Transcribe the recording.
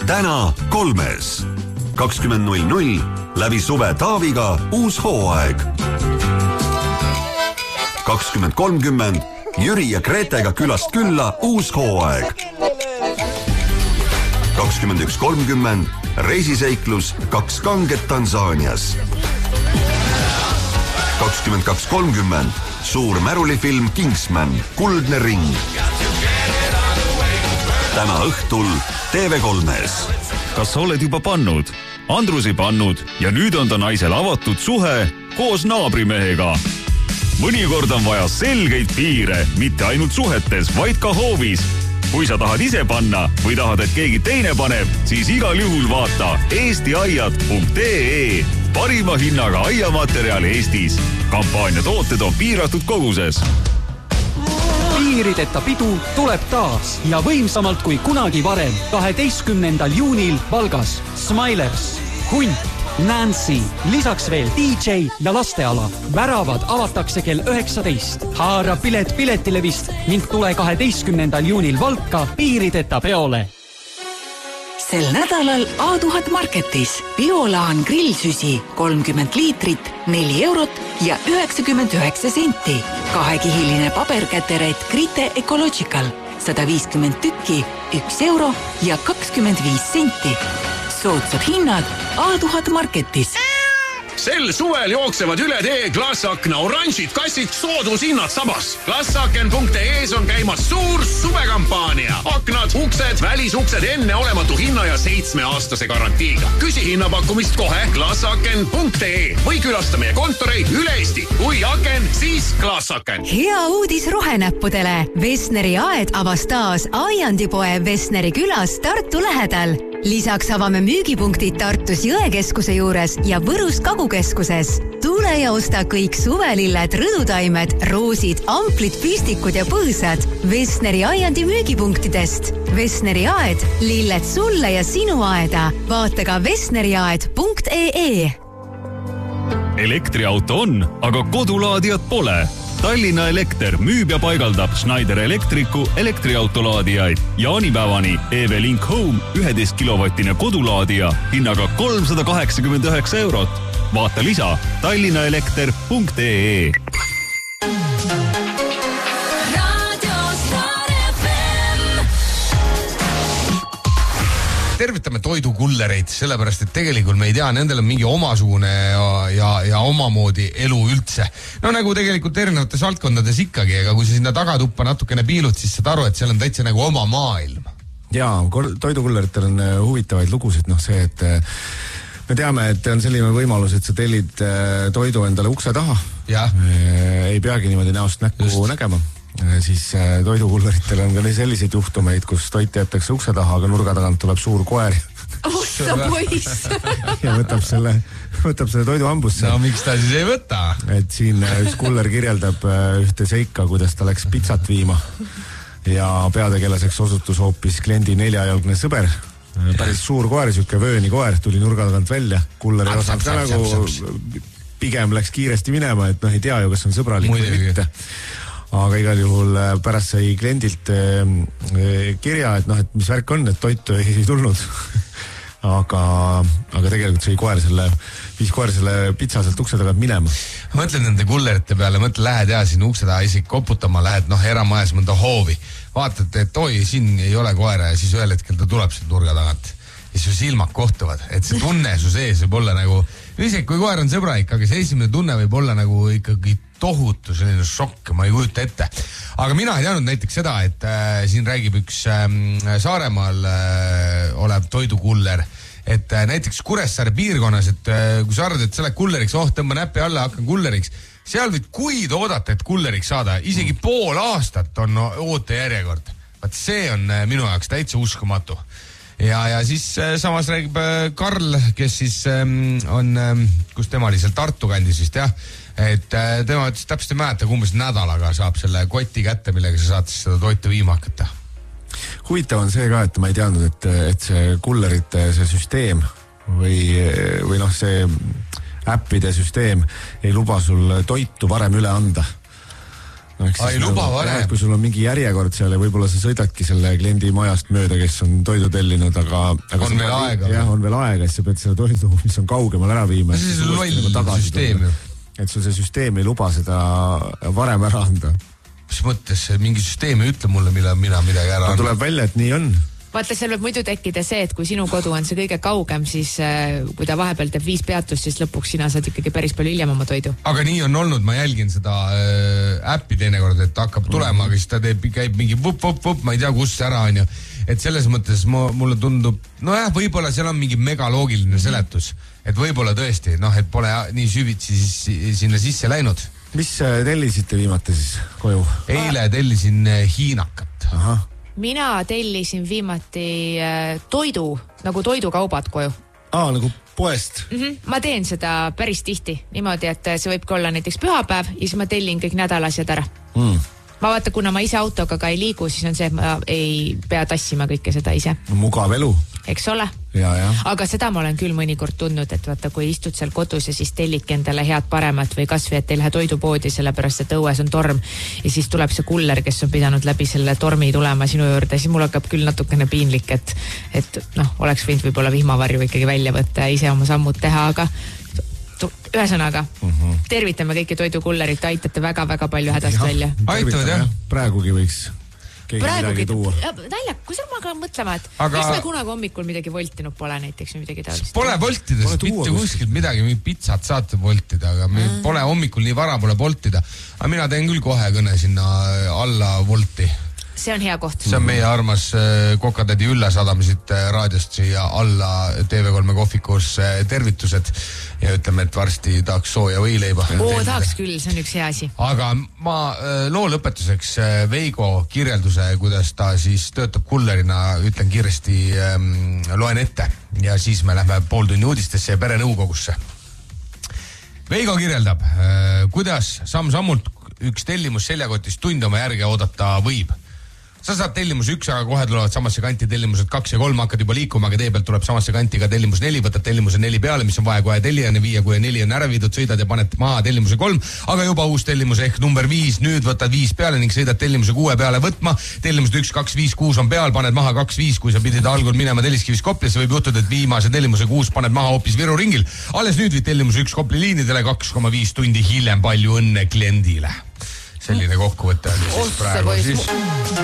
täna 3. 20.00 läbi suve Taaviga uus hooaeg. 20.30 Jüri ja Gretega külast külla uus hooaeg. 21.30 reisiseiklus 2 kanget Tansaanias. 22.30 suur märulifilm Kingsman, Kuldne ring. Täna õhtul TV3-s. Kas sa oled juba pannud? Andrus ei pannud ja nüüd on ta naisel avatud suhe koos naabrimehega. Mõnikord on vaja selgeid piire, mitte ainult suhetes, vaid ka hoovis. Kui sa tahad ise panna või tahad, et keegi teine paneb, siis igal juhul vaata eestiaiad.ee. Parima hinnaga aiamaterjal Eestis. Kampaania tooted on piiratud koguses. Piirideta pidu tuleb taas ja võimsamalt kui kunagi varem 12. juunil Valgas. Smilers, Hunt, Nancy, lisaks veel DJ ja lasteala. Väravad avatakse kell 19. Haara pilet piletilevist ning tule 12. juunil Valka piirideta peole. Sel nädalal A1000 Marketis Biolaan grillsüsi 30 liitrit, 4 eurot ja 99 senti. 2-kihiline paberkäteret Grite Ecological 150 tükki, 1 euro ja 25 senti. Soodsad hinnad A1000 Marketis. Sel suvel jooksevad üle tee Glassakna oranžid kassid soodushinnad sabas. Glassaken.ee on käimas suur suvekampaania. Aknad, uksed, välisuksed enne olematu hinna ja 7-aastase garantiiga. Küsi hinnapakkumist kohe Glassaken.ee või külasta meie kontoreid üle Eesti. Kui aken, siis Glassaken. Hea uudis rohenäppudele. Vesneri aed avas taas aiandipoe Vesneri külas Tartu lähedal. Lisaks avame müügipunktid Tartus Jõekeskuse juures ja Võrus Kagukeskuses. Tule ja osta kõik suvelilled, rõdutaimed, roosid, amplid, püstikud ja põõsad Vesneri aiandi müügipunktidest. Vesneri aed, lilled sulle ja sinu aeda. Vaata ka vesneriaed.ee. Elektriauto on, aga kodulaadijat pole. Tallinna Elekter müüb ja paigaldab Schneider Elektriku elektriautolaadijaid. Jaanipäevani EV-Link Home 11 kilovatine kodulaadija hinnaga 389 eurot. Vaata lisa tallinnaelekter.ee. Tervitame toidukullereid, sellepärast, et tegelikult me ei tea, nendel on mingi omasugune ja omamoodi elu üldse. No nagu tegelikult erinevates valdkondades ikkagi, aga kui sa sinna tagatuppa natukene piilud, siis saad aru, et seal on täitsa nagu oma maailm. Jaa, toidukulleritel on huvitavaid lugusid, see, et me teame, et on selline võimalus, et sa tellid toidu endale ukse taha. Ja. Ei peagi niimoodi näost näkku nägema. Siis toidukulleritel on ka selliseid juhtumeid, kus toit jäetakse ukse taha, aga nurga tagant tuleb suur koer. Ossa poiss! Ja võtab selle toidu hambusse. No miks ta siis ei võta? Et siin üks kuller kirjeldab ühte seika, kuidas ta läks pitsat viima. Ja peategelaseks osutus hoopis kliendi 4-jalgne sõber. Päris suur koer, siuke vööni koer, tuli nurga tagant välja. Kuller ei osanud ka nagu pigem läks kiiresti minema, et ei tea ju, kas on sõbralik või mitte. Aga igal juhul pärast sai kliendilt kirja, et mis värk on, et toitu ei tulnud. aga tegelikult sai viis koer selle pitsa sealt ukse tagant minema. Mõtled nende kullerite peale, lähed sinna ukse taha isegi koputama, lähed eramajas mõnda hoovi. Vaatad, et oi, siin ei ole koera ja siis ühel hetkel ta tuleb sealt nurga tagant. Ja su silmad kohtuvad, et see tunne su sees võib olla nagu, isegi kui koer on sõbraik, aga see esimene tunne võib olla nagu ikkagi tohutu selline šokk, ma ei kujuta ette. Aga mina ei teadnud näiteks seda, et siin räägib üks Saaremaal olev toidukuller, et näiteks Kuressaare piirkonnas, et kui sa arvad, et sa oled kulleriks, tõmba näppi alla, hakkan kulleriks, seal võid kuid oodata, et kulleriks saada, isegi pool aastat on ootejärjekord. Vaat see on minu jaoks täitsa uskumatu. Ja siis samas räägib Karl, kes siis on, kus tema oli seal Tartu kandis vist, jah, et tema ütles täpselt ei mäleta, umbes nädalaga saab selle koti kätte, millega sa saad seda toitu viima hakata. Huvitav on see ka, et ma ei teadnud, et see kullerite see süsteem või see äppide süsteem ei luba sul toitu varem üle anda. Ai, luba varem. Kui sul on mingi järjekord seal ja võib-olla sa sõidadki selle kliendi majast mööda, kes on toidu tellinud, aga on veel aega. Jah, on veel aega, siis sa pead selle toidu, mis on kaugemal ära viima. See on loll süsteem ju. Et sul see süsteem ei luba seda varem ära anda. Mis mõttes, mingi süsteem ei ütle mulle, mille mina midagi ära anda. Tuleb välja, et nii on. Vaata, seal võib muidu tekkida see, et kui sinu kodu on see kõige kaugem, siis kui ta vahepeal teeb 5 peatust, siis lõpuks sina saad ikkagi päris palju hiljem oma toidu. Aga nii on olnud, ma jälgin seda äppi teinekord, et hakkab tulema, aga siis ta käib mingi vup, ma ei tea, kus ära on ju. Et selles mõttes mulle tundub, nojah, võib-olla seal on mingi megaloogiline seletus, et võib-olla tõesti, et pole nii süvitsi sinna sisse läinud. Mis tellisite viimati siis koju? Eile tellisin hiinakat. Ahah. Mina tellisin viimati toidu, nagu toidukaubad koju. Nagu poest? Ma teen seda päris tihti. Niimoodi, et see võibki olla näiteks pühapäev ja siis ma tellin kõik nädalasjad ära. Ma vaata, kuna ma ise autoga ka ei liigu, siis on see, et ma ei pea tassima kõike seda ise. Mugav elu. Eks ole? Ja. Aga seda ma olen küll mõnikord tundnud, et vaata, kui istud seal kodus ja siis tellidki endale head paremat või kas või, et ei lähe toidupoodi, sellepärast et õues on torm ja siis tuleb see kuller, kes on pidanud läbi selle tormi tulema sinu juurde, siis mul hakkab küll natukene piinlik, et oleks võinud võib-olla vihmavarju ikkagi välja võtta ja ise oma sammud teha, aga ühesõnaga, tervitame kõiki toidukullerit, aitate väga-väga palju hädast välja. Aitavad, jah. Praegugi võiks keegi midagi tuua. Näljak, kui sa ma mõtlema, et miks me kunagi hommikul midagi voltinud pole näiteks või midagi taolist? Pole voltida, sest mitte kuskilt midagi, mingi pitsat saate voltida, aga pole hommikul nii vara pole voltida. Aga mina teen küll kohe kõne sinna alla volti. See on hea koht. See on meie armas kokatädi Ülle sadame siit raadiost siia alla TV3 kohvikus tervitused ja ütleme, et varsti tahaks sooja võileiba. Tahaks küll, see on üks hea asi. Aga ma loo lõpetuseks Veigo kirjelduse, kuidas ta siis töötab kullerina, ütlen kiiresti, loen ette ja siis me lähme pool tunni uudistesse ja perenõukogusse. Veigo kirjeldab, kuidas samm-sammult üks tellimus seljakotis tund oma järge oodata võib. Sa saad tellimus 1, aga kohe tulevad samasse kanti tellimused 2 ja 3, hakkad juba liikuma, aga tee pealt tuleb samasse kanti ka tellimus 4, võtad tellimuse 4 peale, mis on vaja kohe tellijani viia, kui 4 on ära viidud, sõidad ja paned maha tellimuse 3, aga juba uus tellimus ehk number 5, nüüd võtad 5 peale ning sõidad tellimuse 6 peale võtma, tellimused 1, 2, 5, 6 on peal, paned maha 2, 5, kui sa pidid algul minema Telliskivis Koplisse, võib juhtuda, et viimase tellimuse 6 paned maha hoopis Viru ringil, alles nüüd viid tellimuse 1 Kopli liinidele 2,5 tundi hiljem, palju õnne kliendile. Selline kokkuvõte on siis praegu siis